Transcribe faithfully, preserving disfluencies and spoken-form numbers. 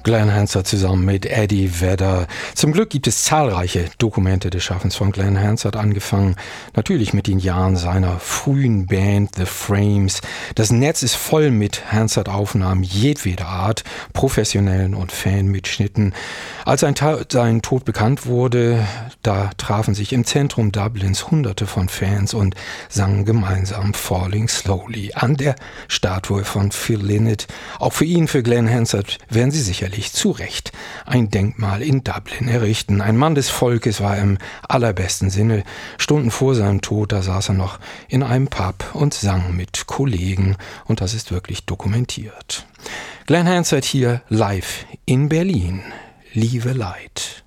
Glen Hansard zusammen mit Eddie Vedder. Zum Glück gibt es zahlreiche Dokumente des Schaffens von Glen Hansard, angefangen natürlich mit den Jahren seiner frühen Band The Frames. Das Netz ist voll mit Hansard-Aufnahmen jedweder Art, professionellen und Fanmitschnitten. Als sein, Ta- sein Tod bekannt wurde, da trafen sich im Zentrum Dublins Hunderte von Fans und sangen gemeinsam Falling Slowly an der Statue von Phil Lynott. Auch für ihn, für Glen Hansard, werden sie sicherlich zu Recht ein Denkmal in Dublin errichten. Ein Mann des Volkes war er im allerbesten Sinne. Stunden vor seinem Tod, da saß er noch in einem Pub und sang mit Kollegen, und das ist wirklich dokumentiert. Glen Hansard hier live in Berlin. Liebe Leid.